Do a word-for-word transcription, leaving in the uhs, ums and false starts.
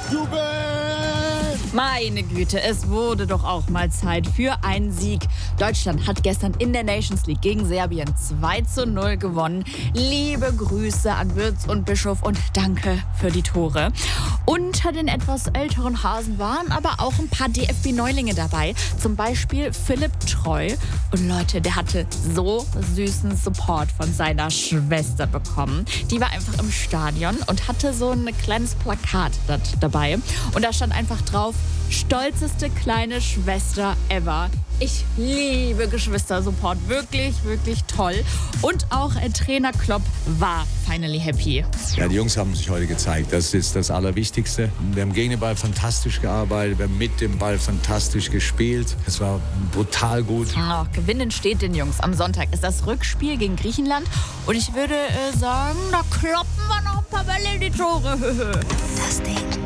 Jubel! Meine Güte, es wurde doch auch mal Zeit für einen Sieg. Deutschland hat gestern in der Nations League gegen Serbien zwei zu null gewonnen. Liebe Grüße an Wirtz und Bischof und danke für die Tore. Unter den etwas älteren Hasen waren aber auch ein paar D F B-Neulinge dabei. Zum Beispiel Philipp Treu. Und Leute, der hatte so süßen Support von seiner Schwester bekommen. Die war einfach im Stadion und hatte so ein kleines Plakat dabei. Und da stand einfach drauf: stolzeste kleine Schwester ever. Ich liebe Geschwister-Support. Wirklich, wirklich toll. Und auch äh, Trainer Klopp war finally happy. Ja, die Jungs haben sich heute gezeigt. Das ist das Allerwichtigste. Wir haben gegen den Ball fantastisch gearbeitet. Wir haben mit dem Ball fantastisch gespielt. Es war brutal gut. Oh, gewinnen steht den Jungs. Am Sonntag ist das Rückspiel gegen Griechenland. Und ich würde äh, sagen, da kloppen wir noch ein paar Bälle in die Tore. Das Ding.